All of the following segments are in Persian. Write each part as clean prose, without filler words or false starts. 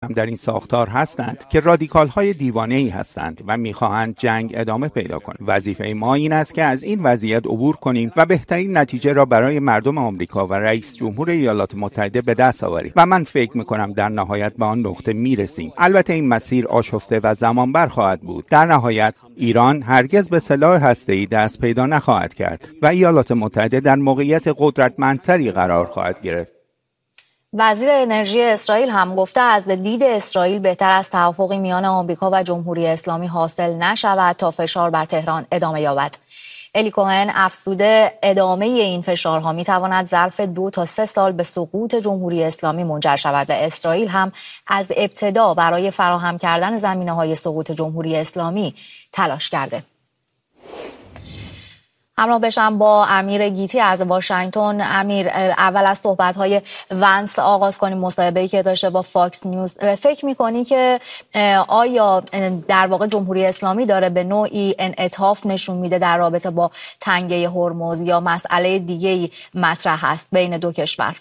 هم در این ساختار هستند که رادیکال‌های دیوانه‌ای هستند و می‌خواهند جنگ ادامه پیدا کند. وظیفه ما این است که از این وضعیت عبور کنیم و بهترین نتیجه را برای مردم آمریکا و رئیس جمهور ایالات متحده به دست آوریم و من فکر می‌کنم در نهایت به آن نقطه می‌رسیم. البته این مسیر آشفته و زمانبر خواهد بود. در نهایت ایران هرگز به سلاح هسته‌ای دست پیدا نخواهد کرد و ایالات متحده در موقعیت قدرتمندتری قرار خواهد گرفت. وزیر انرژی اسرائیل هم گفته از دید اسرائیل بهتر است توافقی میان آمریکا و جمهوری اسلامی حاصل نشود تا فشار بر تهران ادامه یابد. الی کوهن افزوده ادامه این فشارها میتواند ظرف 2 تا 3 سال به سقوط جمهوری اسلامی منجر شود و اسرائیل هم از ابتدا برای فراهم کردن زمینه‌های سقوط جمهوری اسلامی تلاش کرده. همراه بشم با امیر گیتی از واشنگتن. امیر، اول از صحبت‌های ونس آغاز کنیم، مصاحبه‌ای که داشته با فاکس نیوز. فکر می‌کنی که آیا در واقع جمهوری اسلامی داره به نوعی انعطاف نشون میده در رابطه با تنگه هرمز یا مسئله دیگه‌ای مطرح است بین دو کشور؟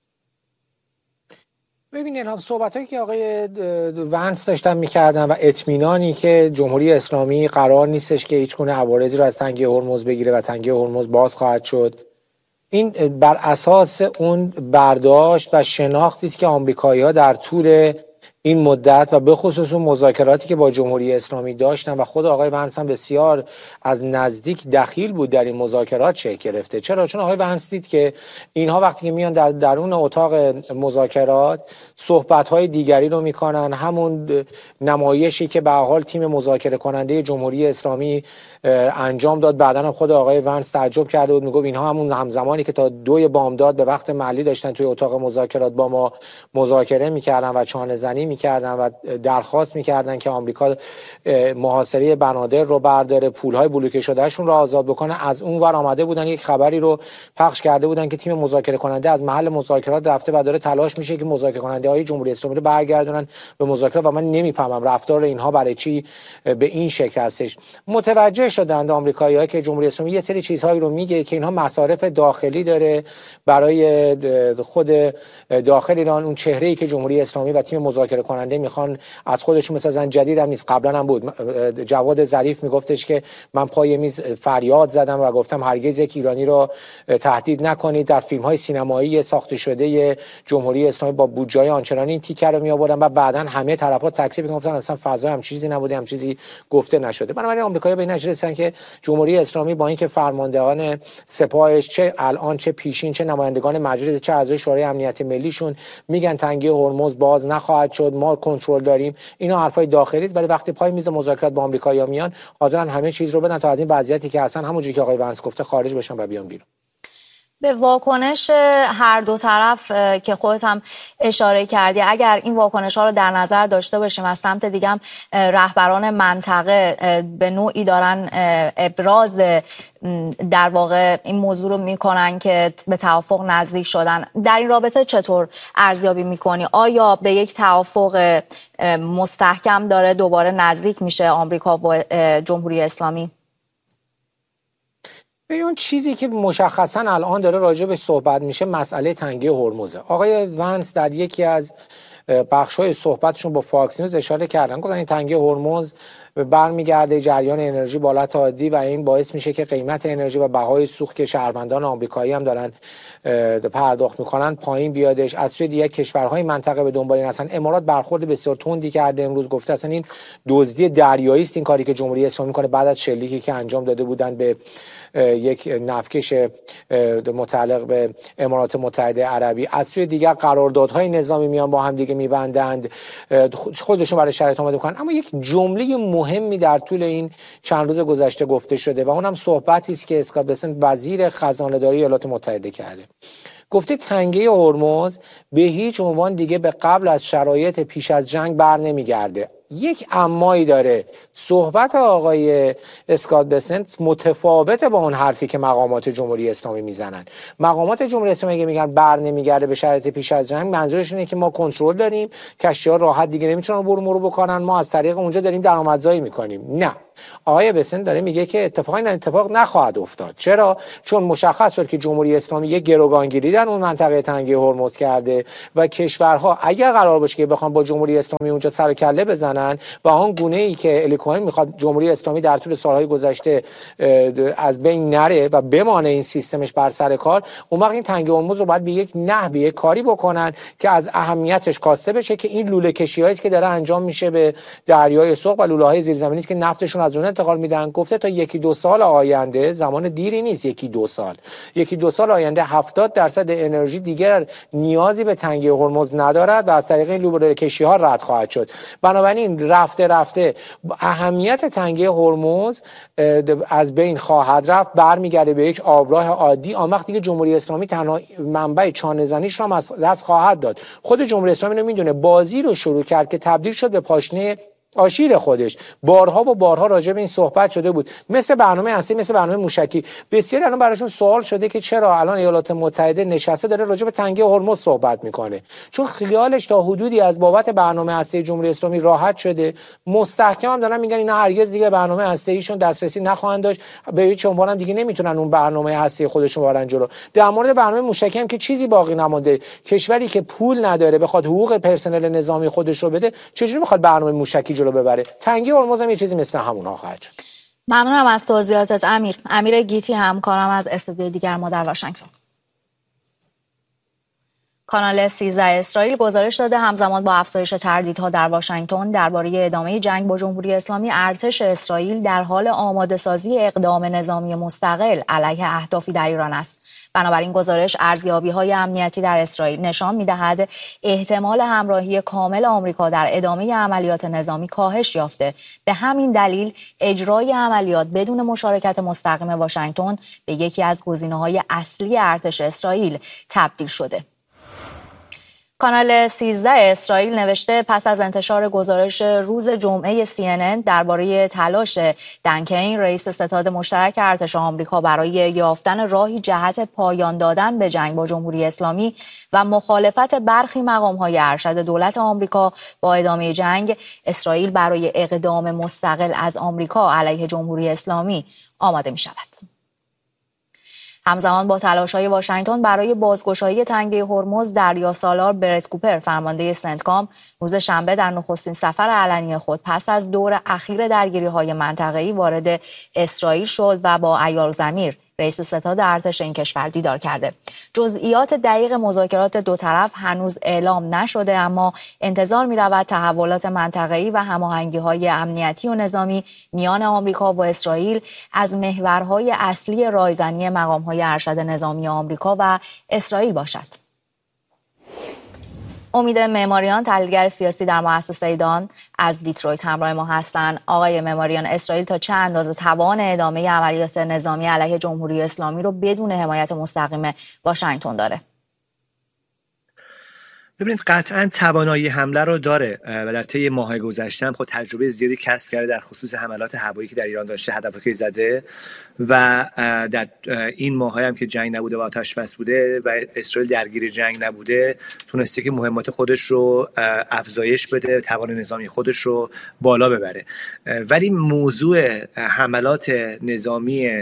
ببینید هم صحبتایی که آقای ونس داشتن میکردن و اطمینانی که جمهوری اسلامی قرار نیستش که هیچ گونه عوارضی رو از تنگه هرمز بگیره و تنگه هرمز باز خواهد شد، این بر اساس اون برداشت و شناختی است که آمریکایی‌ها در طول این مدت و به خصوص اون مذاکراتی که با جمهوری اسلامی داشتن و خود آقای ونس هم بسیار از نزدیک دخیل بود در این مذاکرات شکل گرفته. چرا؟ چون آقای ونس دید که اینها وقتی که میان در درون اتاق مذاکرات صحبت‌های دیگری رو میکنن، همون نمایشی که به هر حال تیم مذاکره کننده جمهوری اسلامی انجام داد، بعداً هم خود آقای ونس تعجب کرده بود، میگفت اینها همون همزمانی که تا 2 بامداد به وقت محلی داشتن توی اتاق مذاکرات با ما مذاکره میکردن و چانه زنی میکردن و درخواست میکردن که آمریکا محاصره بنادر رو برداره، پولهای بلوکه شدهشون رو آزاد بکنه. از اون ور آمده بودن یک خبری رو پخش کرده بودن که تیم مذاکره کننده از محل مذاکرات رفته و داره تلاش میشه که مذاکره کننده های جمهوری اسلامی رو برگردونن به مذاکره و من نمیفهمم رفتار اینها برای چی به این شکل هستش. متوجه شدند آمریکایی‌ها که جمهوری اسلامی یه سری چیزهایی رو میگه که اینها مصارف داخلی داره برای خود داخل ایران. اون چهره‌ای که جمهوری اسلامی و تیم مذاکره کننده میخوان از خودشون بسازن جدید هم نیست. قبلا هم بود جواد ظریف میگفتش که من پای میز فریاد زدم و گفتم هرگز یک ایرانی رو تهدید نکنید. در فیلم‌های سینمایی ساخته شده جمهوری اسلامی با بودجه آنچنانی این تیکر رو میآوردن و بعداً همه طرفا تکذیب میگفتن اصلا فضا هم چیزی نبوده، هم چیزی گفته نشده. بنابراین آمریکایی‌ها به این نتیجه رسیدن که جمهوری اسلامی با اینکه فرماندهان سپاهش چه الان چه پیشین چه نمایندگان مجلس چه اعضای شورای امنیت ملیشون میگن تنگه هرمز باز نخواهد شد، ما کنترل داریم، اینا حرفای داخلی است. ولی وقتی پای میز مذاکرات با آمریکایی‌ها میان حاضرن همه چیز رو بدن تا از این وضعیتی که اصلا همونجوری که آقای ونس گفته خارج بشن و بیان بیرون. به واکنش هر دو طرف که خودت هم اشاره کردی، اگر این واکنش‌ها رو در نظر داشته باشیم، از سمت دیگه هم رهبران منطقه به نوعی دارن ابراز در واقع این موضوع رو میکنن که به توافق نزدیک شدن، در این رابطه چطور ارزیابی میکنی؟ آیا به یک توافق مستحکم داره دوباره نزدیک میشه آمریکا و جمهوری اسلامی؟ اون چیزی که مشخصا الان داره راجع به صحبت میشه مسئله تنگه هرمزه. آقای ونس در یکی از بخش‌های صحبتشون با فاکس نیوز اشاره کردن، گفتن این تنگه هرمز برمیگرده جریان انرژی به حالت عادی و این باعث میشه که قیمت انرژی و بهای سوخت که شهروندان آمریکایی هم دارن پرداخت میکنن پایین بیادش. از سوی دیگه کشورهای منطقه به دنبال این هستن. امارات برخورد بسیار تندی کرده امروز، گفته اصلا این دزدی دریایی است این کاری که جمهوری اسلامی میکنه بعد از شلیکی که انجام داده بودن به یک نفتکش متعلق به امارات متحده عربی. از سوی دیگر قراردادهای نظامی میان با هم دیگه میبندند، خودشون برای شرایط آماده میکنن. اما یک جمله مهمی در طول این چند روز گذشته گفته شده و اونم صحبتی است که اسکات بسنت وزیر خزانه‌داری ایالات متحده کرده. گفته تنگه هرمز به هیچ عنوان دیگه به قبل از شرایط پیش از جنگ بر نمیگرده. یک امایی داره. صحبت آقای اسکات بسنت متفاوته با اون حرفی که مقامات جمهوری اسلامی میزنن. مقامات جمهوری اسلامی میگن بر نمیگرده به شرایط پیش از جنگ، منظورش اینه که ما کنترل داریم، کشتی‌ها راحت دیگه نمیتونن برو مرو بکنن، ما از طریق اونجا داریم درآمدزایی میکنیم. نه، آقای بسن داره میگه که اتفاقا این اتفاق نخواهد افتاد. چرا؟ چون مشخص شد که جمهوری اسلامی یک گروگانگیری در اون منطقه تنگه هرمز کرده و کشورها اگر قرار باشه که بخوام با جمهوری اسلامی اونجا سر کله بزنن و اون گونه‌ای که الی کوهن میخواد جمهوری اسلامی در طول سالهای گذشته از بین نره و بمانه این سیستمش بر سر کار، اون وقت این تنگه هرمز رو باید به یک نحوی یک کاری بکنن که از اهمیتش کاسته بشه که این لوله کشی‌هایی است که داره انجام میشه به دریای سرخ و لوله‌های زیرزمینی است که نفتشون از اون انتقال میدن. گفته تا 1-2 سال آینده، زمان دیری نیست، 1-2 سال، 1-2 سال آینده 70% انرژی دیگر نیازی به تنگه هرمز ندارد و از طریق این لوله کشی‌ها رد خواهد شد. بنابراین رفته اهمیت تنگه هرمز از بین خواهد رفت، برمیگرده به یک آبراه عادی. آن وقت دیگه جمهوری اسلامی تنها منبع چانه‌زنیش را از دست خواهد داد. خود جمهوری اسلامی رو میدونه، بازی رو شروع کرد که تبدیل شد به پاشنه آشیل خودش. بارها و بارها راجع به این صحبت شده بود، مثل برنامه هستی، مثل برنامه موشکی. بسیاری الان براشون سوال شده که چرا الان ایالات متحده نشسته داره راجع به تنگه هرمز صحبت میکنه، چون خیالش تا حدودی از بابت برنامه هستی جمهوری اسلامی راحت شده. مستحکم هم دارن میگن اینا هرگز دیگه برنامه هستی ایشون دسترسی نخواهند داشت، به هیچ عنوان هم دیگه نمیتونن اون برنامه هستی خودشون ببرن جلو. در مورد برنامه موشکی هم که چیزی باقی نمونده. کشوری که پول نداره بخواد حقوق پرسنل نظامی خودش رو بده، چجوری میخواد برنامه موشکی جلو ببره؟ تنگه هرمز هم یه چیزی مثل همونها خواهد شد. ممنونم از توضیحاتت امیر گیتی، همکارم از استودیوی دیگر ما در واشنگتن. کانال 13 اسرائیل گزارش داده همزمان با افزایش تردیدها در واشنگتن درباره ادامه جنگ با جمهوری اسلامی، ارتش اسرائیل در حال آماده‌سازی اقدام نظامی مستقل علیه اهدافی در ایران است. بنابراین گزارش ارزیابی‌های امنیتی در اسرائیل نشان می‌دهد احتمال همراهی کامل آمریکا در ادامه عملیات نظامی کاهش یافته. به همین دلیل اجرای عملیات بدون مشارکت مستقیم واشنگتن به یکی از گزینه‌های اصلی ارتش اسرائیل تبدیل شده. کانال 13 اسرائیل نوشته پس از انتشار گزارش روز جمعه CNN درباره تلاش دن کین رئیس ستاد مشترک ارتش آمریکا برای یافتن راهی جهت پایان دادن به جنگ با جمهوری اسلامی و مخالفت برخی مقام‌های ارشد دولت آمریکا با ادامه جنگ، اسرائیل برای اقدام مستقل از آمریکا علیه جمهوری اسلامی آماده می‌شود. همزمان با تلاش‌های واشنگتن برای بازگشایی تنگه هرمز، دریا سالار برت کوپر، فرمانده سنتکام، روز شنبه در نخستین سفر علنی خود پس از دور اخیر درگیری‌های منطقه‌ای وارد اسرائیل شد و با ایال زمیر، رئیس ستاد ارتش این کشور دیدار کرده. جزئیات دقیق مذاکرات دو طرف هنوز اعلام نشده، اما انتظار می‌رود تحولات منطقه‌ای و هماهنگی‌های امنیتی و نظامی میان آمریکا و اسرائیل از محورهای اصلی رایزنی مقام‌های ارشد نظامی آمریکا و اسرائیل باشد. امید معماریان، تحلیلگر سیاسی در مؤسسه دان از دیترویت همراه ما هستند. آقای معماریان، اسرائیل تا چه اندازه توان ادامه عملیات نظامی علیه جمهوری اسلامی رو بدون حمایت مستقیم واشنگتن داره؟ ببینید، قطعا توانایی حمله رو داره و در طی ماه‌های گذشته هم خود تجربه زیادی کسب کرده در خصوص حملات هوایی که در ایران داشته، هدفی زده و در این ماه‌های هم که جنگ نبوده و آتش بس بوده و اسرائیل درگیر جنگ نبوده، تونسته که مهمات خودش رو افزایش بده، توان نظامی خودش رو بالا ببره. ولی موضوع حملات نظامی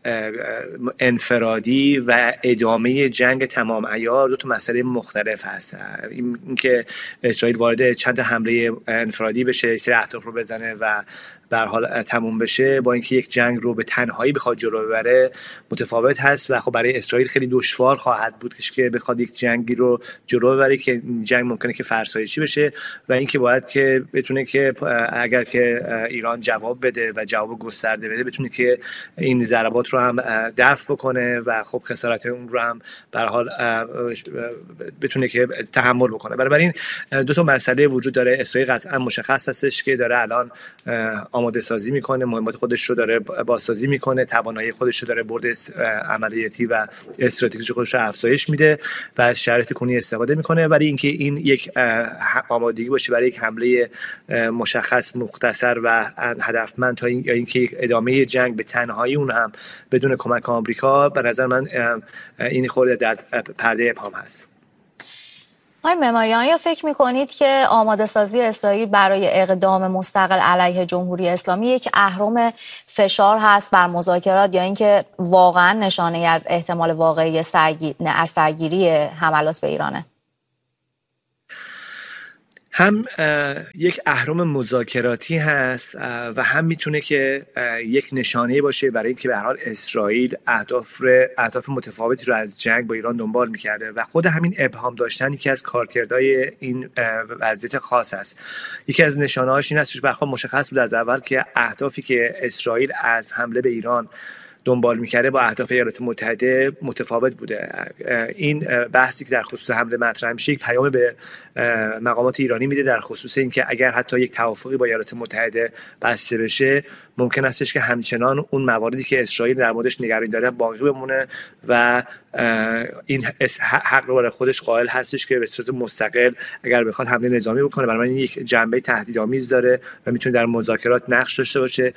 انفرادی و ادامه جنگ تمام عیار دو تا مسئله مختلف هست. این که اسرائیل وارد چند تا حمله انفرادی بشه، سری اهداف رو بزنه و در حال تموم بشه، با اینکه یک جنگ رو به تنهایی بخواد جلو ببره متفاوت هست و خب برای اسرائیل خیلی دشوار خواهد بود که بخواد یک جنگی رو جلو ببره که جنگ ممکنه که فرسایشی بشه و اینکه باید که بتونه که اگر که ایران جواب بده و جواب گسترده بده، بتونه که این ضربات رو هم دفع بکنه و خب خسارت اون رو هم به هر حال بتونه که تحمل بکنه. بنابراین دو تا مسئله وجود داره. اسرائیل قطعا مشخص هستش که داره الان آماده سازی میکنه، مهمات خودش رو داره بازسازی میکنه، توانایی خودش رو داره برد عملیاتی و استراتژیک خودش رو افزایش میده و از شرایط کنونی استفاده میکنه. ولی اینکه این یک آمادگی باشه برای یک حمله مشخص، مختصر و هدفمند تا یا اینکه ادامه جنگ به تنهایی اون هم بدون کمک آمریکا، به نظر من این خورده در پرده ابهام هست. آقای معماریان، یا فکر میکنید که آماده سازی اسرائیل برای اقدام مستقل علیه جمهوری اسلامی یک اهرم فشار هست بر مذاکرات، یا اینکه واقعا نشانه از احتمال واقعی از سرگیری حملات به ایرانه؟ هم یک اهرم مذاکراتی هست و هم میتونه که یک نشانه باشه برای اینکه به هر حال اسرائیل اهداف متفاوتی رو از جنگ با ایران دنبال میکرده و خود همین ابهام داشتن یکی از کارکردهای این وضعیت خاص است. یکی از نشانه‌هاش این است که به هر حال مشخص بود از اول که اهدافی که اسرائیل از حمله به ایران دنبال میکرده با اهداف ایالات متحده متفاوت بوده. این بحثی که در خصوص حمله مطرح میشه یک پیام به مقامات ایرانی میده در خصوص اینکه اگر حتی یک توافقی با ایالات متحده بسته بشه ممکن استش که همچنان اون مواردی که اسرائیل در موردش نگرانی داره باقی بمونه و این حق رو برای خودش قائل هستش که به صورت مستقل اگر بخواد حمله نظامی بکنه. برای من یک جنبه تهدیدآمیز داره و میتونه در مذاکرات نقش داشته باشه.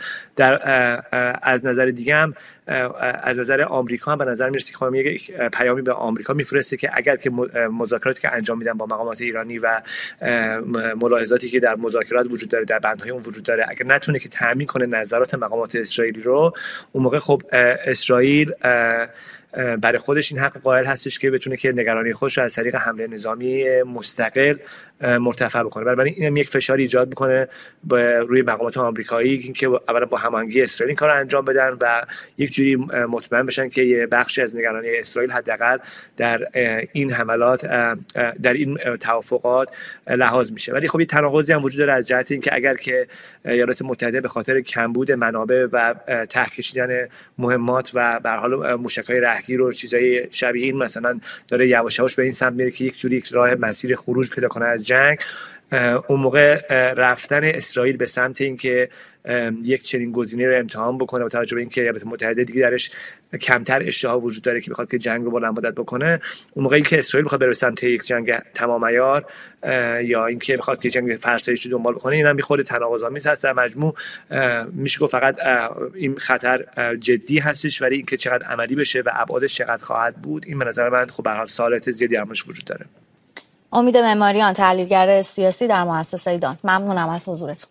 از نظر دیگه هم از نظر آمریکا هم به نظر میرسه که خانم یک پیامی به آمریکا میفرسته که اگر که مذاکراتی که انجام میدن با مقامات ایرانی و ملاحظاتی که در مذاکرات وجود داره در بندهای اون وجود داره اگر نتونه که تامین کنه نظرات مقامات اسرائیلی رو، اون موقع خب اسرائیل برای خودش این حق قائل هستش که بتونه که نگرانی خودش رو از طریق حمله نظامی مستقل مرتفع بکنه. برای این یک فشاری ایجاد میکنه روی مقامات آمریکایی اینکه اولا با هماهنگی اسرائیل این کارو انجام بدن و یک جوری مطمئن بشن که یه بخشی از نگرانی اسرائیل حداقل در این حملات در این توافقات لحاظ میشه. ولی خب این تناقضی هم وجود داره از جهت اینکه اگر که ایالات متحده به خاطر کمبود منابع و ته کشیدن مهمات و به هر حال موشک‌های رهگیر و چیزای شبیه این مثلا داره یواش یواش به این سمت میره که یک جوری راه مسیر خروج پیدا کنه از جنگ، اون موقع رفتن اسرائیل به سمت اینکه یک چنین گزینه رو امتحان بکنه با توجه به اینکه ایالات متحده دیگه درش کمتر اشتها وجود داره که بخواد که جنگ رو بلند مدت بکنه، اون موقعی که اسرائیل بخواد بره سمت یک جنگ تمام عیار یا اینکه بخواد که جنگ فرسایشی دنبال بکنه، اینم خود تناقض‌آمیز هست. در مجموع میشه گفت فقط این خطر جدی هستش، ولی اینکه چقدر عملی بشه و ابعادش چقدر خواهد بود این به نظر من خب به هر حال سوالات زیادی همش وجود داره. امید معماریان، تحلیلگر سیاسی در مؤسسه دان، ممنونم از حضورتون.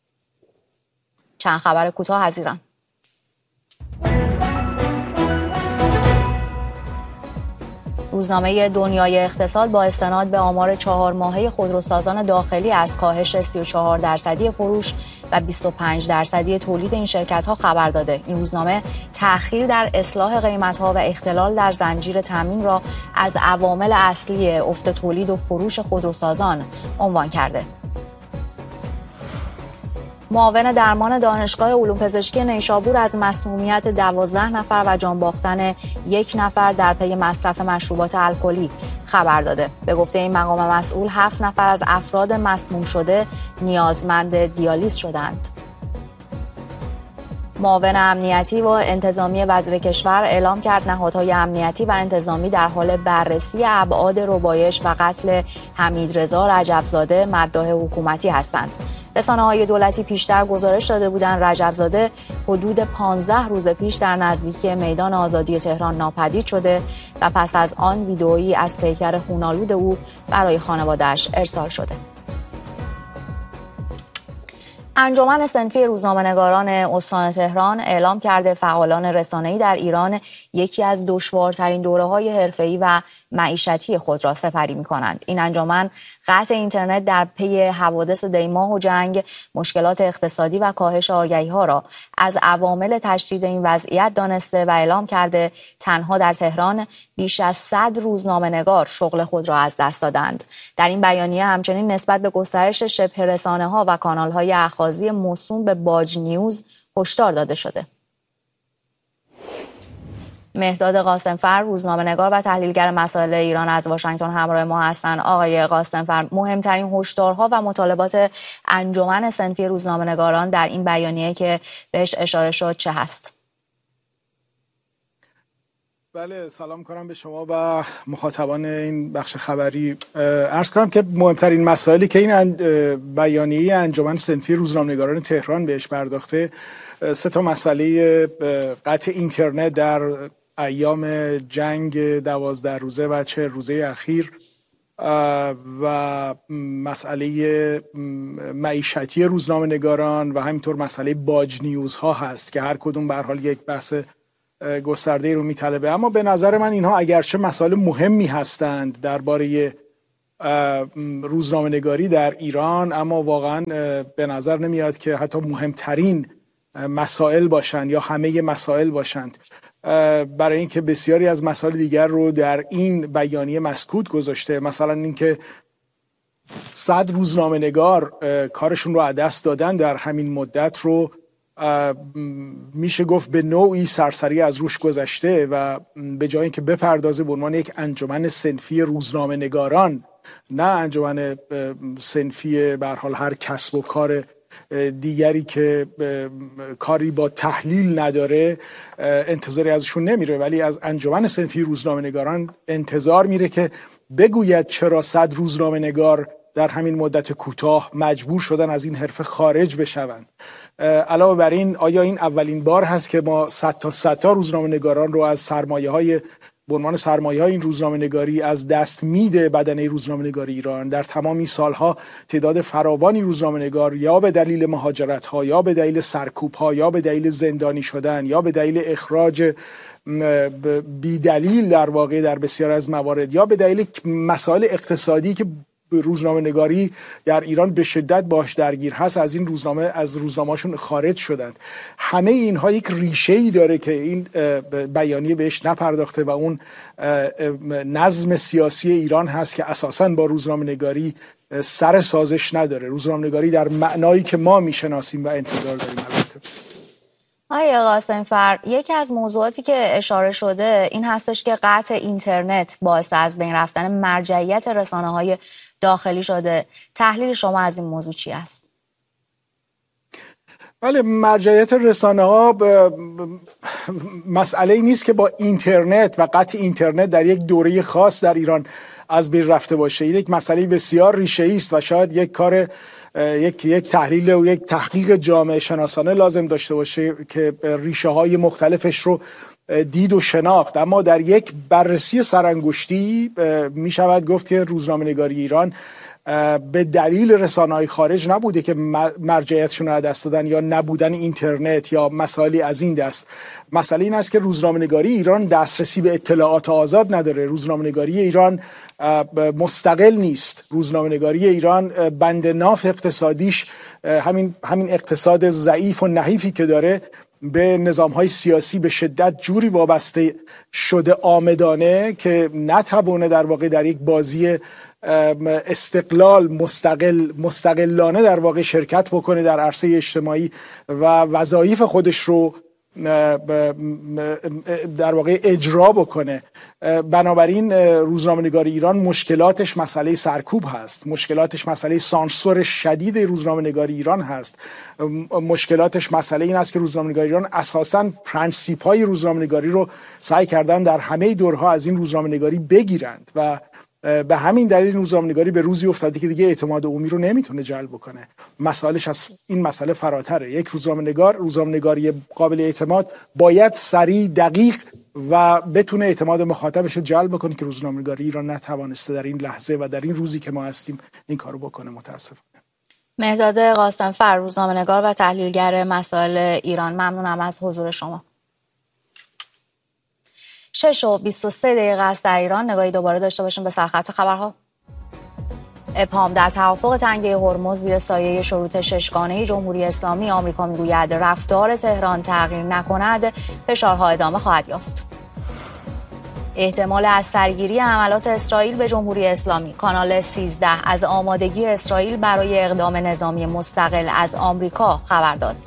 چند خبر کوتاه از ایران. روزنامه دنیای اقتصاد با استناد به آمار 4 ماهه خودروسازان داخلی از کاهش 34% فروش و 25% تولید این شرکت‌ها خبر داده. این روزنامه تأخیر در اصلاح قیمت‌ها و اختلال در زنجیره تامین را از عوامل اصلی افت تولید و فروش خودروسازان عنوان کرده. معاون درمان دانشگاه علوم پزشکی نیشابور از مسمومیت 12 نفر و جان باختن 1 نفر در پی مصرف مشروبات الکلی خبر داده. به گفته این مقام مسئول 7 نفر از افراد مسموم شده نیازمند دیالیز شدند. معاون امنیتی و انتظامی وزیر کشور اعلام کرد نهادهای امنیتی و انتظامی در حال بررسی ابعاد ربایش و قتل حمیدرضا رجبزاده مداح حکومتی هستند. رسانه‌های دولتی پیشتر گزارش داده بودند رجبزاده حدود 15 روز پیش در نزدیکی میدان آزادی تهران ناپدید شده و پس از آن ویدئویی از پیکر خونالود او برای خانواده‌اش ارسال شده. انجمن صنفی روزنامه‌نگاران استان تهران اعلام کرده فعالان رسانه‌ای در ایران یکی از دشوارترین دوره‌های حرفه‌ای و معیشتی خود را سپری می‌کنند. این انجمن قطع اینترنت در پی حوادث دیماه و جنگ، مشکلات اقتصادی و کاهش آگهی‌ها را از عوامل تشدید این وضعیت دانسته و اعلام کرده تنها در تهران بیش از 100 روزنامه‌نگار شغل خود را از دست دادند. در این بیانیه همچنین نسبت به گسترش شبه رسانه‌ها و کانال‌های اخاذی موسوم به باج نیوز هشدار داده شده. مهرداد قاسمفر، روزنامه‌نگار و تحلیلگر مسائل ایران از واشنگتن همراه ما هستند. آقای قاسمفر، مهمترین هشدارها و مطالبات انجمن صنفی روزنامه‌نگاران در این بیانیه که بهش اشاره شد چه هست؟ بله، سلام کنم به شما و مخاطبان این بخش خبری. عرض کنم که مهمترین مسائلی که این بیانیه انجمن صنفی روزنامه‌نگاران تهران بهش پرداخته 3 مسئله قطع اینترنت در ایام جنگ 12 روزه و 40 روزه اخیر، و مسئله معیشتی روزنامه‌نگاران و همینطور مسئله باج نیوزها هست که هر کدوم به هر حال یک بحث گسترده رو میطلبه. اما به نظر من اینها اگرچه مسائل مهمی هستند درباره روزنامه‌نگاری در ایران، اما واقعا به نظر نمیاد که حتی مهمترین مسائل باشند یا همه مسائل باشند، برای اینکه بسیاری از مسائل دیگر رو در این بیانیه مسکوت گذاشته. مثلا اینکه 100 روزنامه‌نگار کارشون رو از دست دادن در همین مدت رو میشه گفت به نوعی سرسری از روش گذشته و به جای اینکه بپردازه به عنوان یک انجمن صنفی روزنامه‌نگاران، نه انجمن صنفی به هر حال هر کسب و کار دیگری که کاری با تحلیل نداره انتظاری ازشون نمیره، ولی از انجمن صنفی روزنامه‌نگاران انتظار میره که بگوید چرا 100 روزنامه‌نگار در همین مدت کوتاه مجبور شدن از این حرفه خارج بشوند. علاوه بر این، آیا این اولین بار هست که ما 100 تا روزنامه‌نگاران رو از سرمایه‌های به عنوان سرمایه‌های این روزنامه‌نگاری از دست میده بدنه روزنامه‌نگاری ایران؟ در تمام این سالها تعداد فراوانی روزنامه‌نگار یا به دلیل مهاجرت‌ها یا به دلیل سرکوب‌ها یا به دلیل زندانی شدن یا به دلیل اخراج بی دلیل در واقع در بسیار از موارد یا به دلیل مسائل اقتصادی که روزنامه‌نگاری در ایران به شدت باش درگیر هست از روزنامه‌هاشون خارج شدند. همه اینها یک ریشه‌ای داره که این بیانیه بهش نپرداخته و اون نظم سیاسی ایران هست که اساساً با روزنامه‌نگاری سر سازش نداره. روزنامه‌نگاری در معنایی که ما میشناسیم و انتظار داریم. البته آقای قاسم‌فر، یکی از موضوعاتی که اشاره شده این هستش که قطع اینترنت باعث از بین رفتن مرجعیت رسانه‌های داخلی شده. تحلیل شما از این موضوع چی است؟ بله، مرجعیت رسانه‌ها مسئله نیست که با اینترنت و قطع اینترنت در یک دوره خاص در ایران از بین رفته باشه. این یک مسئله بسیار ریشه‌ای است و شاید یک کار یک تحلیل و یک تحقیق جامعه شناسانه لازم داشته باشه که ریشه های مختلفش رو دید و شناخت. اما در یک بررسی سرانگشتی می شود گفت که روزنامه‌نگاری ایران به دلیل رسانه‌های خارج نبوده که مرجعیتشون رو از دست دادن یا نبودن اینترنت یا مسائلی از این دست. مسئله این است که روزنامه‌نگاری ایران دسترسی به اطلاعات آزاد نداره. روزنامه‌نگاری ایران مستقل نیست. روزنامه‌نگاری ایران بند ناف اقتصادیش همین اقتصاد ضعیف و نحیفی که داره به نظام‌های سیاسی به شدت جوری وابسته شده آمدانه که نتوانه در واقع در یک بازی استقلال مستقلانه در واقع شرکت بکنه در عرصه اجتماعی و وظایف خودش رو در واقع اجرا بکنه. بنابراین روزنامه‌نگاری ایران مشکلاتش مسئله سرکوب هست، مشکلاتش مسئله سانسور شدید روزنامه‌نگاری ایران هست، مشکلاتش مسئله این است که روزنامه‌نگاری ایران اساساً پرنسیپ‌های روزنامه‌نگاری رو سعی کردن در همه دورها از این روزنامه‌نگاری بگیرند و به همین دلیل روزنامه‌نگاری به روزی افتاده که دیگه اعتماد عمومی رو نمیتونه جلب بکنه. مسائلش از این مسئله فراتره. یک روزنامه‌نگاری قابل اعتماد باید سریع، دقیق و بتونه اعتماد مخاطبش رو جلب بکنه که روزنامه‌نگاری ایران نتوانسته در این لحظه و در این روزی که ما هستیم این کارو بکنه متاسفانه. مهرداد قاسم‌فر، روزنامه‌نگار و تحلیلگر مسائل ایران، ممنونم از حضور شما. 6:23 است در ایران. نگاهی دوباره داشته باشیم به سرخط خبرها. ابهام در توافق تنگه هرمز زیر سایه شروط ششگانه جمهوری اسلامی. آمریکا میگوید رفتار تهران تغییر نکند فشارها ادامه خواهد یافت. احتمال از سرگیری حملات اسرائیل به جمهوری اسلامی. کانال 13 از آمادگی اسرائیل برای اقدام نظامی مستقل از آمریکا خبر داد.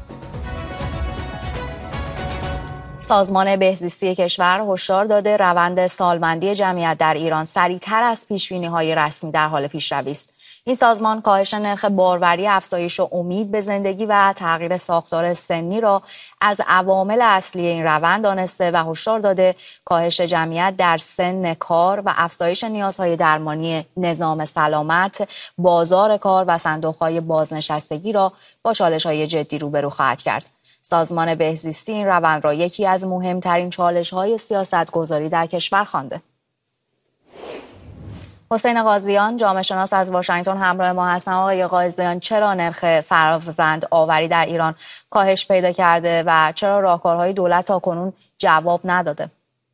سازمان بهزیستی کشور هشدار داده روند سالمندی جمعیت در ایران سریعتر از پیشبینی‌های رسمی در حال پیشروی است. این سازمان کاهش نرخ باروری، افزایش امید به زندگی و تغییر ساختار سنی را از عوامل اصلی این روند دانسته و هشدار داده کاهش جمعیت در سن کار و افزایش نیازهای درمانی نظام سلامت، بازار کار و صندوق‌های بازنشستگی را با چالش‌های جدی روبرو خواهد کرد. سازمان بهزیستی این روند را یکی از مهمترین چالش‌های سیاست‌گذاری در کشور خوانده. حسین قاضیان جامعه شناس از واشنگتن همراه ما هستن. آقای قاضیان، چرا نرخ فرزند آوری در ایران کاهش پیدا کرده و چرا راهکارهای دولت تاکنون جواب نداده؟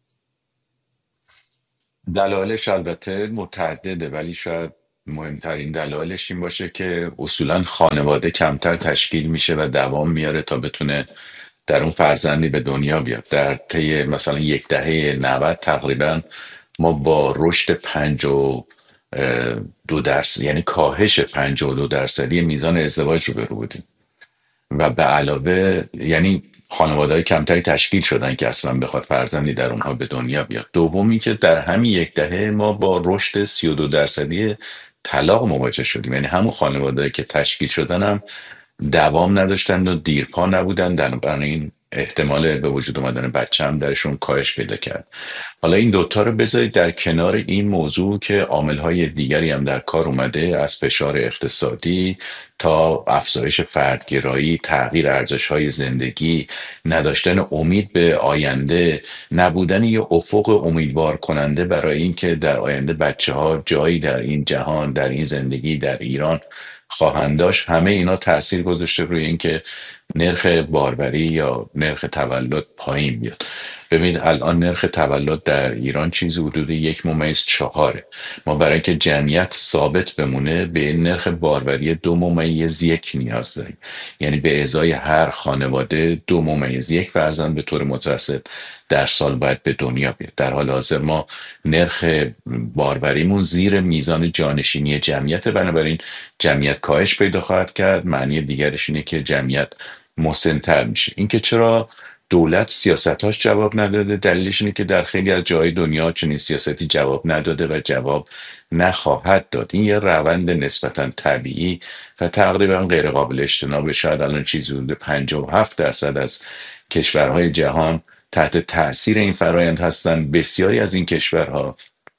دلایلش البته متعدده، ولی شاید مهمترین دلایلش این باشه که اصولا خانواده کمتر تشکیل میشه و دوام میاره تا بتونه در اون فرزندی به دنیا بیاد. در طی مثلا یک دهه 90 تقریبا ما با رشد 52%، یعنی کاهش 52% میزان ازدواج رو برو بودیم و به علاوه یعنی خانواده‌های کمتری تشکیل شدن که اصلا بخواد فرزندی در اونها به دنیا بیاد. دومی که در همین یک دهه ما با رشد 32% طلاق مواجه شدیم، یعنی همون خانواده‌ای که تشکیل شدن هم دوام نداشتن و دیرپا نبودن، بنابراین احتمال به وجود اومدن بچه هم درشون کاهش پیدا کرد. حالا این دوتا رو بذارید در کنار این موضوع که عامل‌های دیگری هم در کار اومده، از فشار اقتصادی تا افزایش فردگرایی، تغییر ارزش‌های زندگی، نداشتن امید به آینده، نبودن یه افق امیدوار کننده برای اینکه در آینده بچه‌ها جایی در این جهان، در این زندگی، در ایران خواهند داشت. همه اینا تأثیر گذاشته روی اینکه نرخ باروری یا نرخ تولد پایین بیاد. ببینید الان نرخ تولد در ایران چیزی حدود 1.4. ما برای اینکه جمعیت ثابت بمونه به نرخ باروری 2.1 نیاز داریم، یعنی به ازای هر خانواده 2.1 فرزند به طور متوسط در سال باید به دنیا بیاد. در حال حاضر ما نرخ باروریمون زیر میزان جانشینی جمعیت، بنابراین جمعیت کاهش پیدا خواهد کرد. معنی دیگرش اینه که جمعیت مسن‌تر میشه. اینکه چرا دولت سیاستاش جواب نداده، دلیلش اینه که در خیلی از جای دنیا چنین سیاستی جواب نداده و جواب نخواهد داد. این یه روند نسبتا طبیعی و تقریبا غیر قابل اجتناب. شاید الان چیزی حدود 57% از کشورهای جهان تحت تأثیر این فرایند هستن. بسیاری از این کشورها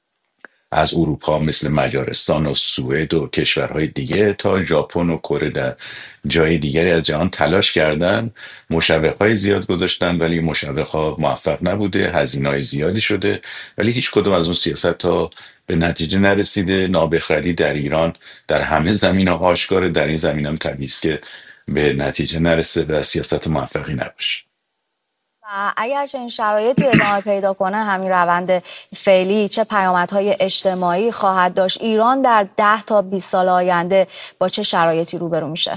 از اروپا مثل مجارستان و سوئد و کشورهای دیگه تا ژاپن و کره در جای دیگری از جهان تلاش کردن، مشوقهای زیاد گذاشتن، ولی مشوقها موفق نبوده، هزینه‌های زیادی شده، ولی هیچ کدوم از اون سیاست ها به نتیجه نرسیده. نابخردی در ایران در همه زمینه‌ها آشکاره، در این زمینه هم طبیعی است که به نتیجه نرسه و سیاست موفقی نباشه. و اگر چنین شرایطی ادامه پیدا کنه، همین روند فعلی چه پیامدهای اجتماعی خواهد داشت؟ ایران در 10 تا 20 سال آینده با چه شرایطی روبرو میشه؟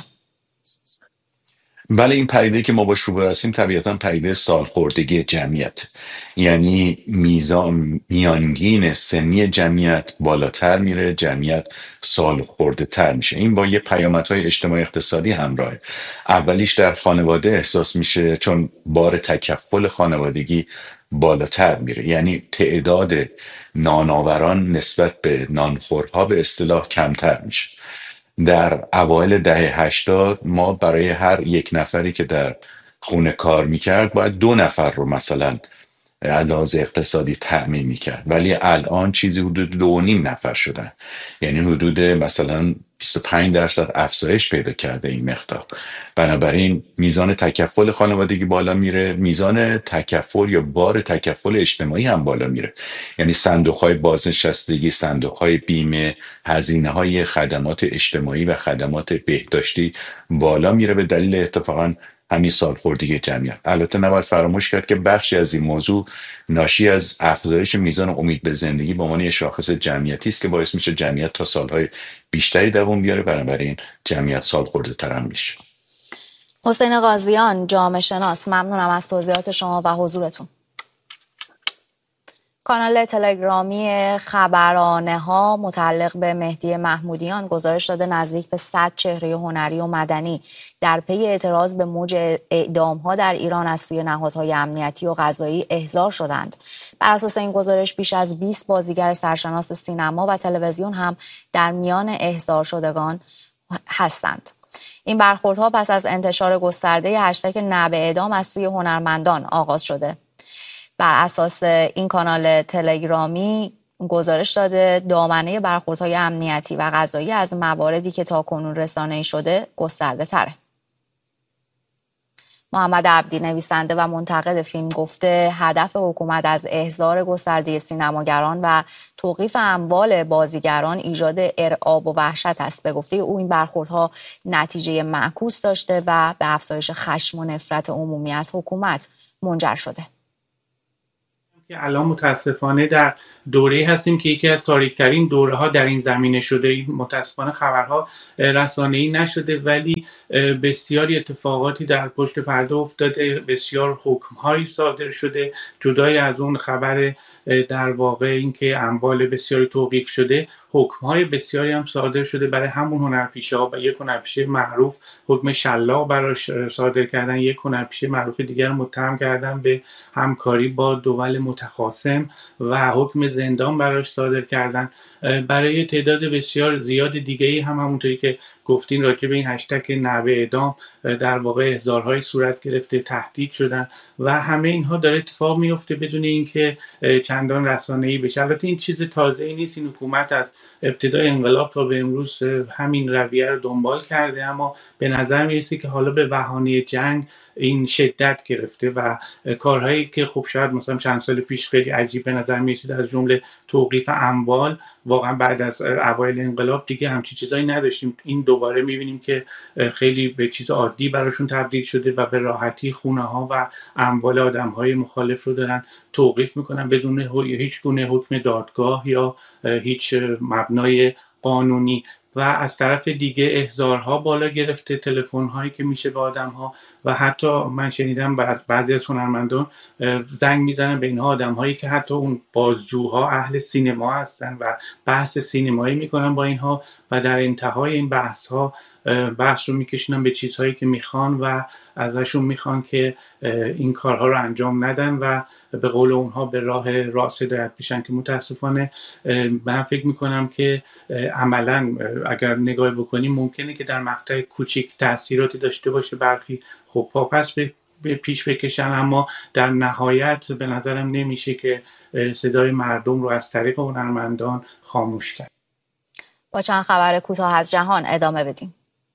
بله، این پدیده که ما باش روبرو هستیم طبیعتا پدیده سالخوردگی جمعیت، یعنی میانگین سنی جمعیت بالاتر میره، جمعیت سالخورده تر میشه. این با یه پیامدهای اجتماعی اقتصادی همراهه. اولیش در خانواده احساس میشه، چون بار تکفل خانوادگی بالاتر میره، یعنی تعداد نانآوران نسبت به نانخورها به اصطلاح کمتر میشه. در اوایل دهه 80 ما برای هر یک نفری که در خونه کار میکرد باید 2 نفر رو مثلا علاوه اقتصادی تأمین میکرد، ولی الان چیزی حدود 2.5 نفر شدن، یعنی حدود مثلا 25% افزایش پیدا کرده این مقدار. بنابراین میزان تکفل خانوادگی بالا میره، میزان تکفل یا بار تکفل اجتماعی هم بالا میره، یعنی صندوق‌های بازنشستگی، صندوق‌های بیمه، هزینه‌های خدمات اجتماعی و خدمات بهداشتی بالا میره به دلیل اتفاقاً همین سالخوردگی جمعیت. البته نباید فراموش کرد که بخشی از این موضوع ناشی از افزایش میزان امید به زندگی به عنوان شاخص جمعیتی است که باعث میشه جمعیت تا سالهای بیشتری دوام بیاره، بنابراین جمعیت سالخورده تر هم میشه. حسین قاضیان جامعه شناس، ممنونم از توضیحات شما و حضورتون. کانال تلگرامی خبرانه ها متعلق به مهدی محمودیان گزارش داده نزدیک به 100 چهره هنری و مدنی در پی اعتراض به موج اعدام ها در ایران از سوی نهادهای امنیتی و قضایی احضار شدند. بر اساس این گزارش بیش از 20 بازیگر سرشناس سینما و تلویزیون هم در میان احضار شدگان هستند. این برخوردها پس از انتشار گسترده هشتگ نه به اعدام از سوی هنرمندان آغاز شده. بر اساس این کانال تلگرامی گزارش داده دامنه برخوردهای امنیتی و قضایی از مواردی که تاکنون رسانه‌ای شده گسترده تره. محمد عبدی نویسنده و منتقد فیلم گفته هدف حکومت از احضار گسترده سینماگران و توقیف اموال بازیگران ایجاد ارعاب و وحشت است. به گفته او این برخوردها نتیجه معکوس داشته و به افزایش خشم و نفرت عمومی از حکومت منجر شده. که الان متاسفانه در دوره هستیم که یکی از تاریک‌ترین دوره‌ها در این زمینه شده. متاسفانه خبرها رسانه‌ای نشده ولی بسیاری اتفاقاتی در پشت پرده افتاده، بسیار حکم‌هایی صادر شده. جدای از اون خبر در واقع اینکه اموال بسیاری توقیف شده، حکم‌های بسیاری هم صادر شده برای همون هنرپیشه‌ها. و یک هنرپیشه معروف حکم شلاق براش صادر کردن، یک هنرپیشه معروف دیگر متهم کردن به همکاری با دول متخاصم و حکم زندان براش صادر کردن. برای تعداد بسیار زیاد دیگه‌ای هم همونطوری که گفتین راجع به این هشتگ نحوه اعدام در واقع احضارهای صورت گرفته، تهدید شدن و همه اینها داره اتفاق میفته بدون اینکه چندان رسانه‌ای بشه. البته این چیز تازه‌ای نیست، این حکومت از ابتدای انقلاب تا به امروز همین رویه رو دنبال کرده، اما به نظر میرسه که حالا به بهانه جنگ این شدت گرفته و کارهایی که خب شاید مثلا چند سال پیش خیلی عجیب به نظر میرسید از جمله توقیف اموال، واقعا بعد از اوایل انقلاب دیگه همچین چیزایی نداشتیم. این دوباره میبینیم که خیلی به چیز عادی براشون تبدیل شده و به راحتی خونه ها و اموال آدم های مخالف رو دارن توقیف میکنن بدون هیچ گونه حکم دادگاه یا هیچ مبنای قانونی. و از طرف دیگه احضارها بالا گرفته، تلفن‌هایی که میشه به آدم‌ها و حتی من شنیدم بعضی از هنرمندان زنگ میزنن به اینها آدم‌هایی که حتی اون بازجوها اهل سینما هستن و بحث سینمایی میکنن با اینها و در انتهای این بحث رو میکشونن به چیزهایی که میخوان و ازشون میخوان که این کارها رو انجام ندن و به قول اونها به راه راست هدایت بشن که متاسفانه من فکر میکنم که عملا اگر نگاه بکنیم ممکنه که در مقطع کوچیک تأثیراتی داشته باشه، برخی خب پاپس به پیش بکشن، اما در نهایت به نظرم نمیشه که صدای مردم رو از طریق هنرمندان خاموش کرد. با چند خبر کوتاه از جهان ادامه بدیم.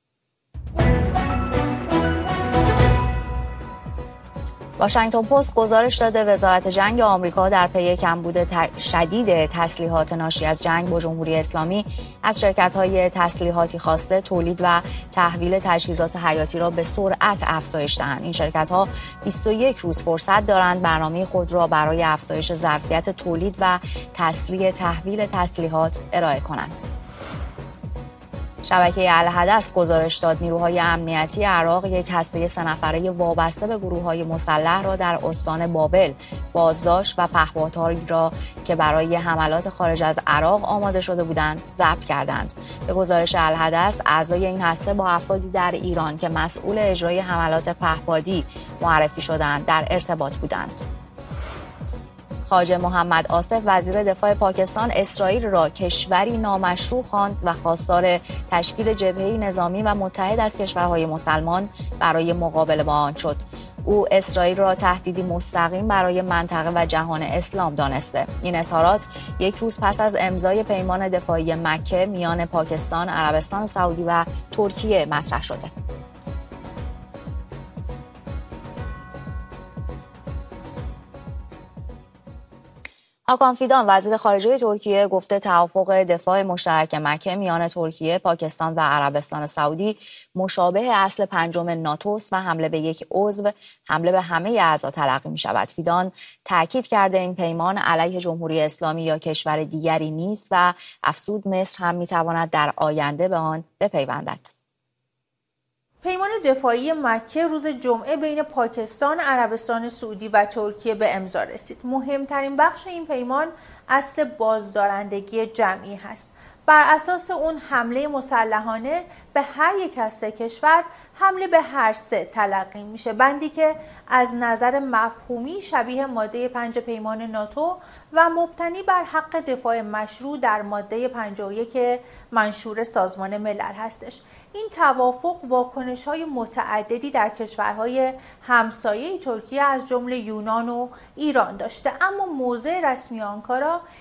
واشنگتن پست گزارش داده وزارت جنگ آمریکا در پی کمبود شدید تسلیحات ناشی از جنگ با جمهوری اسلامی از شرکت‌های تسلیحاتی خواسته تولید و تحویل تجهیزات حیاتی را به سرعت افزایش دهند. این شرکت‌ها 21 روز فرصت دارند برنامه خود را برای افزایش ظرفیت تولید و تسریع تحویل تسلیحات ارائه کنند. شبکه الحدث گزارش داد نیروهای امنیتی عراق یک هسته 3 نفره وابسته به گروه‌های مسلح را در استان بابل بازداشت و پهپادهایی را که برای حملات خارج از عراق آماده شده بودند ضبط کردند. به گزارش الحدث اعضای این هسته با افرادی در ایران که مسئول اجرای حملات پهپادی معرفی شدند در ارتباط بودند. خواجه محمد آصف وزیر دفاع پاکستان اسرائیل را کشوری نامشروع خواند و خواستار تشکیل جبهه‌ای نظامی و متحد از کشورهای مسلمان برای مقابله با آن شد. او اسرائیل را تهدیدی مستقیم برای منطقه و جهان اسلام دانسته. این اظهارات یک روز پس از امضای پیمان دفاعی مکه میان پاکستان، عربستان سعودی و ترکیه مطرح شده. هاکان فیدان وزیر خارجه ترکیه گفته توافق دفاع مشترک مکه میان ترکیه، پاکستان و عربستان سعودی مشابه اصل 5 ناتو است و حمله به یک عضو حمله به همه اعضا تلقی می شود. فیدان تاکید کرده این پیمان علیه جمهوری اسلامی یا کشور دیگری نیست و افزود مصر هم می تواند در آینده به آن بپیوندد. پیمان دفاعی مکه روز جمعه بین پاکستان، عربستان سعودی و ترکیه به امضا رسید. مهمترین بخش این پیمان اصل بازدارندگی جمعی هست. بر اساس اون حمله مسلحانه به هر یک از 3 کشور حمله به هر 3 تلقی میشه، بندی که از نظر مفهومی شبیه ماده 5 پیمان ناتو و مبتنی بر حق دفاع مشروع در ماده 51 منشور سازمان ملل هستش. این توافق واکنش‌های متعددی در کشورهای همسایه ترکیه از جمله یونان و ایران داشته، اما موضع رسمی آنکارا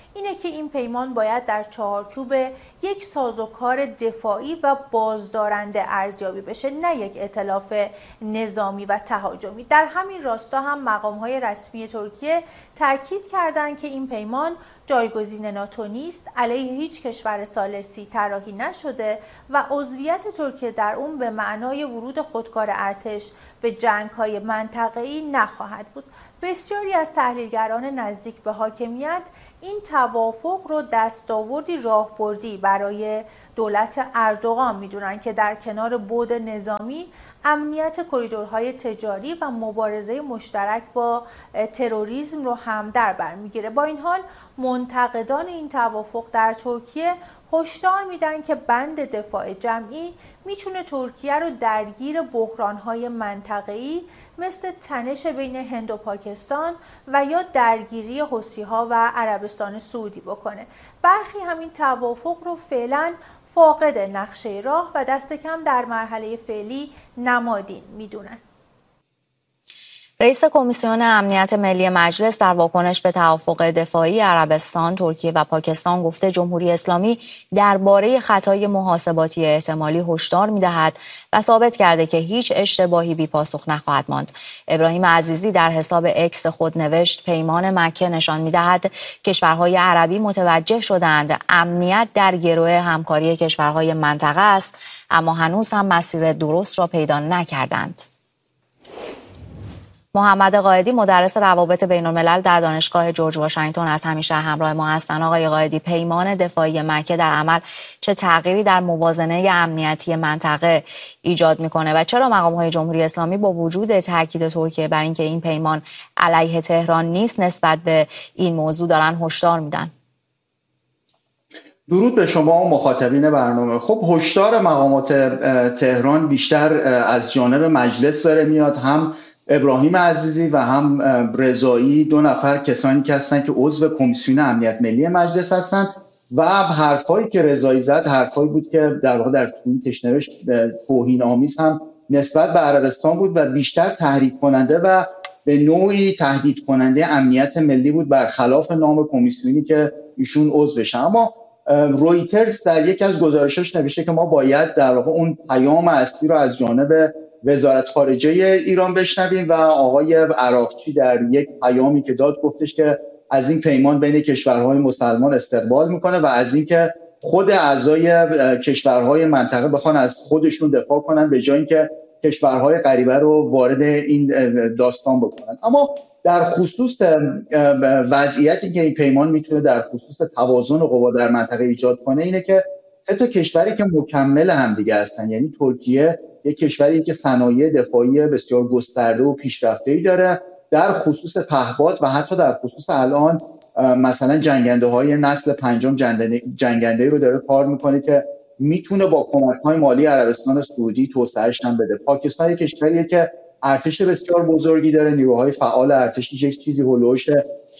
اینه که این پیمان باید در چارچوب یک سازوکار دفاعی و بازدارنده ارزیابی بشه، نه یک ائتلاف نظامی و تهاجمی. در همین راستا هم مقام‌های رسمی ترکیه تاکید کردند که این پیمان جایگزین ناتو نیست، علیه هیچ کشور ثالثی طراحی نشده و عضویت ترکیه در اون به معنای ورود خودکار ارتش به جنگ‌های منطقه‌ای نخواهد بود. بسیاری از تحلیلگران نزدیک به حاکمیت این توافق رو دستاوردی راهبردی برای دولت اردوغان میدونن که در کنار بعد نظامی امنیت کریدورهای تجاری و مبارزه مشترک با تروریسم رو هم در بر میگیره. با این حال منتقدان این توافق در ترکیه هشدار میدن که بند دفاع جمعی میتونه ترکیه رو درگیر بحرانهای منطقه‌ای مثل تنش بین هند و پاکستان و یا درگیری حوثی‌ها و عربستان سعودی بکنه. برخی همین توافق رو فعلا فاقد نقشه راه و دست کم در مرحله فعلی نمادین میدونن. رئیس کمیسیون امنیت ملی مجلس در واکنش به توافق دفاعی عربستان، ترکیه و پاکستان گفته جمهوری اسلامی درباره خطای محاسباتی احتمالی هشدار می‌دهد و ثابت کرده که هیچ اشتباهی بی پاسخ نخواهد ماند. ابراهیم عزیزی در حساب اکس خود نوشت پیمان مکه نشان می‌دهد کشورهای عربی متوجه شدند امنیت در گروه همکاری کشورهای منطقه است، اما هنوز هم مسیر درست را پیدا نکردند. محمد قائدی مدرس روابط بین الملل در دانشگاه جورج واشنگتن از همیشه همراه ما هستند. آقای قائدی، پیمان دفاعی مکه در عمل چه تغییری در موازنه امنیتی منطقه ایجاد میکنه و چرا مقام‌های جمهوری اسلامی با وجود تاکید ترکیه بر اینکه این پیمان علیه تهران نیست نسبت به این موضوع دارن هشدار میدن؟ درود به شما و مخاطبین برنامه. خب هشدار مقامات تهران بیشتر از جانب مجلس داره میاد، هم ابراهیم عزیزی و هم رضایی، دو نفر کسانی که هستن که عضو کمیسیون امنیت ملی مجلس هستن و حرفایی که رضایی زد حرفایی بود که در واقع در توییتش نوشت توهین آمیز هم نسبت به عربستان بود و بیشتر تحریک کننده و به نوعی تهدید کننده امنیت ملی بود، برخلاف نام کمیسیونی که ایشون عضوشه. اما رویترز در یکی از گزارشاش نوشته که ما باید در واقع اون پیام اصلی رو از جانب وزارت خارجه ایران بشنویم و آقای عراقچی در یک پیامی که داد گفتش که از این پیمان بین کشورهای مسلمان استقبال میکنه و از اینکه خود اعضای کشورهای منطقه بخوان از خودشون دفاع کنن به جای اینکه کشورهای غریبه رو وارد این داستان بکنن. اما در خصوص وضعیتی که این پیمان میتونه در خصوص توازن قوا در منطقه ایجاد کنه اینه که سه تا کشوری که مکمل همدیگه هستن، یعنی ترکیه یک کشوری که صنایع دفاعی بسیار گسترده و پیشرفته‌ای داره در خصوص پهپاد و حتی در خصوص الان مثلا جنگنده‌های نسل پنجم جنگنده‌ای رو داره کار میکنه که میتونه با کمک‌های مالی عربستان سعودی توسعه‌اش هم بده. پاکستان یک کشوریه که ارتش بسیار بزرگی داره، نیروهای فعال ارتشی یک چیزی هولوش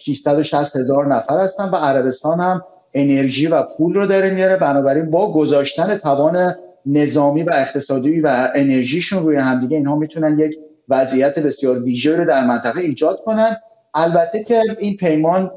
660,000 نفر هستن و عربستان هم انرژی و پول رو داره میاره. بنابراین با گذاشتن توان نظامی و اقتصادی و انرژیشون روی همدیگه اینها میتونن یک وضعیت بسیار ویژه رو در منطقه ایجاد کنن. البته که این پیمان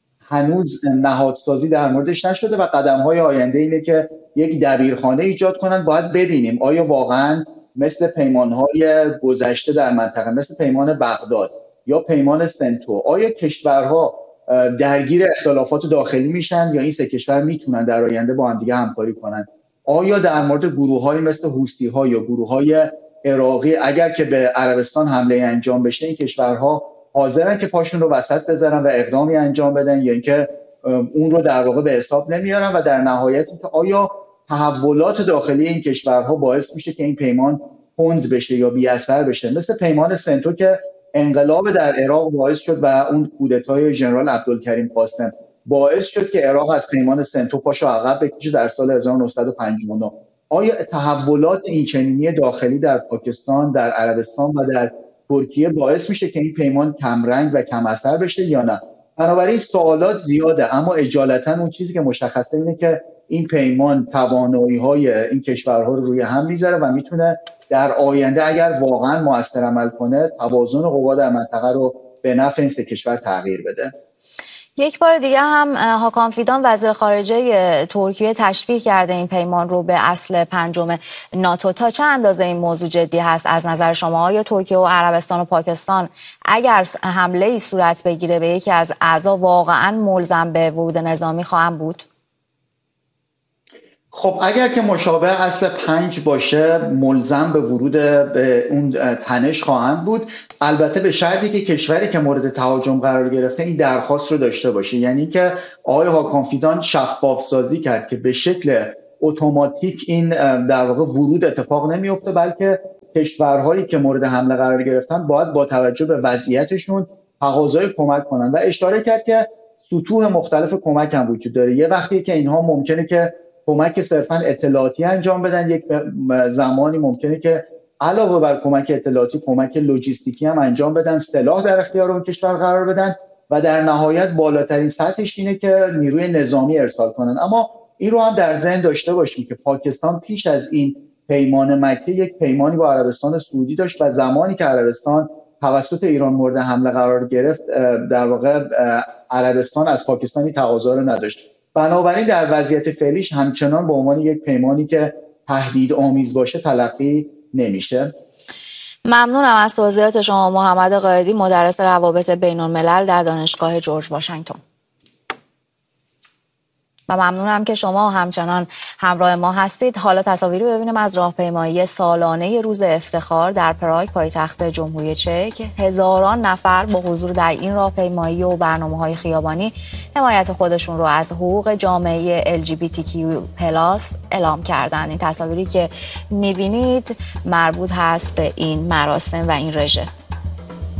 هنوز نهادسازی در موردش نشده و قدم‌های آینده اینه که یک دبیرخانه ایجاد کنن. باید ببینیم آیا واقعاً مثل پیمان‌های گذشته در منطقه، مثل پیمان بغداد یا پیمان سنتو، آیا کشورها درگیر اختلافات داخلی میشن یا این سه کشور میتونن در آینده با هم دیگه همکاری کنن؟ آیا در مورد گروه‌های مثل حوثی‌ها یا گروه‌های عراقی اگر که به عربستان حمله انجام بشه این کشورها حاضرن که پاشون رو وسط بذارن و اقدامی انجام بدن یا اینکه اون رو در واقع به حساب نمیارن؟ و در نهایت اینکه آیا تحولات داخلی این کشورها باعث میشه که این پیمان کند بشه یا بی اثر بشه، مثل پیمان سنتو که انقلاب در عراق باعث شد و اون کودتای ژنرال عبدالکریم قاسم باعث شد که عراق از پیمان سنتو پاشو عقب بکشه در سال 1959. آیا تحولات اینچنینی داخلی در پاکستان، در عربستان و در ترکیه باعث میشه که این پیمان کم رنگ و کم اثر بشه یا نه؟ بنابراین سوالات زیاده، اما اجالتا اون چیزی که مشخصه اینه که این پیمان توانایی‌های این کشورها رو روی هم میذاره و میتونه در آینده اگر واقعا مؤثر عمل کنه توازن قوا در منطقه رو به نفع این سه کشور تغییر بده. یک بار دیگه هم هاکان فیدان وزیر خارجه ترکیه تشبیه کرده این پیمان رو به اصل پنجم ناتو. تا چه اندازه این موضوع جدی هست از نظر شما؟ آیا ترکیه و عربستان و پاکستان اگر حمله ای صورت بگیره به یکی از اعضا واقعا ملزم به ورود نظامی خواهند بود؟ خب اگر که مشابه اصل 5 باشه ملزم به ورود به اون تنش خواهند بود، البته به شرطی که کشوری که مورد تهاجم قرار گرفته این درخواست رو داشته باشه. یعنی که آقای هاکان فیدان شفاف سازی کرد که به شکل اتوماتیک این در واقع ورود اتفاق نمیفته، بلکه کشورهایی که مورد حمله قرار گرفتن باید با توجه به وضعیتشون تقاضای کمک کنن و اشاره کرد که سطوح مختلف کمک هم وجود داره. یه وقتی که اینها ممکنه که کمک صرفاً اطلاعاتی انجام بدن، یک زمانی ممکنه که علاوه بر کمک اطلاعاتی کمک لوجستیکی هم انجام بدن، سلاح در اختیار اون کشور قرار بدن و در نهایت بالاترین سطحش اینه که نیروی نظامی ارسال کنن. اما این رو هم در ذهن داشته باشیم که پاکستان پیش از این پیمان مکه یک پیمانی با عربستان سعودی داشت و زمانی که عربستان توسط ایران مورد حمله قرار گرفت در واقع عربستان از پاکستانی تقاضا رو نداشت. بنابراین در وضعیت فعلیش همچنان به عنوان یک پیمانی که تهدید آمیز باشه تلقی نمیشه. ممنونم از توضیحات شما محمد قائدی، مدرس روابط بین الملل در دانشگاه جورج واشنگتن. و ممنونم که شما همچنان همراه ما هستید. حالا تصاویری ببینیم از راهپیمایی سالانه روز افتخار در پراگ پایتخت جمهوری چک. هزاران نفر با حضور در این راهپیمایی و برنامه‌های خیابانی حمایت خودشون رو از حقوق جامعه LGBTQ+ اعلام کردند. این تصاویری که می‌بینید مربوط هست به این مراسم و این رژه.